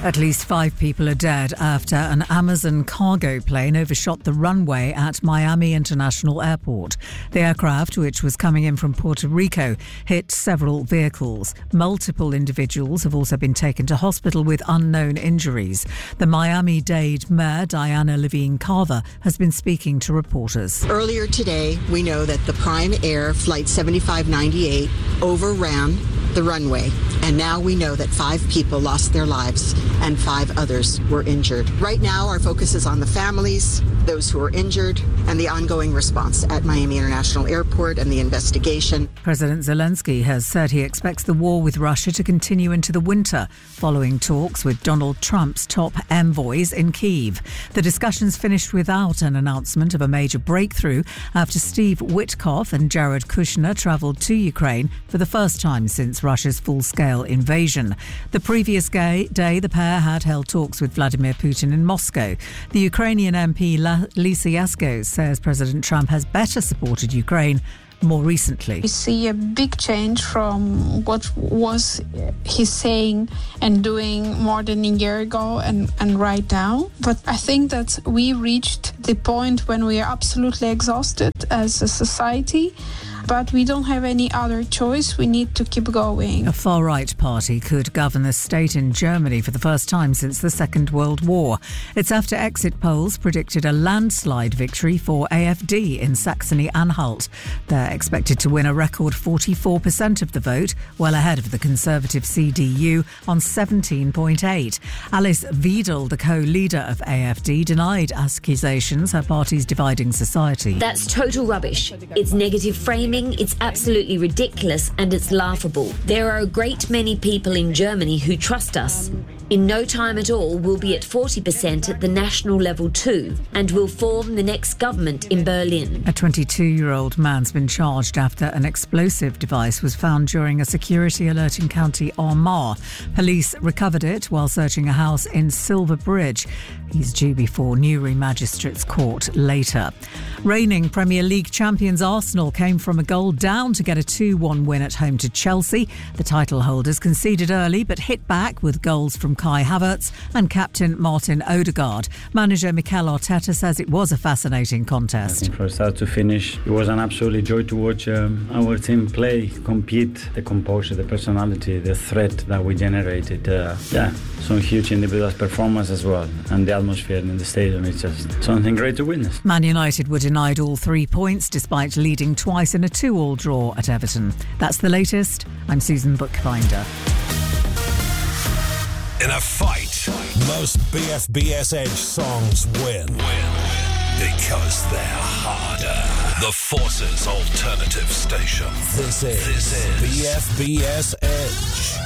At least 5 people are dead after an Amazon cargo plane overshot the runway at Miami International Airport. The aircraft, which was coming in from Puerto Rico, hit several vehicles. Multiple individuals have also been taken to hospital with unknown injuries. The Miami-Dade Mayor, Diana Levine Carver, has been speaking to reporters. Earlier today, we know that the Prime Air Flight 7598 overran the runway, and now we know that 5 people lost their lives and 5 others were injured. Right now, our focus is on the families, those who are injured, and the ongoing response at Miami International Airport and the investigation. President Zelensky has said he expects the war with Russia to continue into the winter, following talks with Donald Trump's top envoys in Kyiv. The discussions finished without an announcement of a major breakthrough after Steve Witkoff and Jared Kushner travelled to Ukraine for the first time since Russia's full-scale invasion. The previous day, the pair had held talks with Vladimir Putin in Moscow. The Ukrainian MP Lisa Yasko says President Trump has better supported Ukraine more recently. We see a big change from what was he's saying and doing more than a year ago and right now. But I think that we reached the point when we are absolutely exhausted as a society. But we don't have any other choice. We need to keep going. A far-right party could govern the state in Germany for the first time since the Second World War. It's after exit polls predicted a landslide victory for AfD in Saxony-Anhalt. They're expected to win a record 44% of the vote, well ahead of the Conservative CDU on 17.8. Alice Weidel, the co-leader of AfD, denied accusations her party's dividing society. That's total rubbish. It's negative framing. It's absolutely ridiculous and it's laughable. There are a great many people in Germany who trust us. In no time at all, we'll be at 40% at the national level too, and we'll form the next government in Berlin. A 22-year-old man's been charged after an explosive device was found during a security alert in County Armagh. Police recovered it while searching a house in Silverbridge. He's due before Newry Magistrates Court later. Reigning Premier League champions Arsenal came from a goal down to get a 2-1 win at home to Chelsea. The title holders conceded early but hit back with goals from Kai Havertz and captain Martin Odegaard. Manager Mikel Arteta says it was a fascinating contest. I think from start to finish, it was an absolute joy to watch our team play, compete, the composure, the personality, the threat that we generated. Some huge individual performance as well. And the atmosphere in the stadium is just something great to witness. Man United were denied all 3 points despite leading twice in a 2-2 draw at Everton. That's the latest. I'm Susan Bookbinder. In a fight, most BFBS Edge songs win. Because they're harder. The Forces Alternative Station. This is BFBS Edge.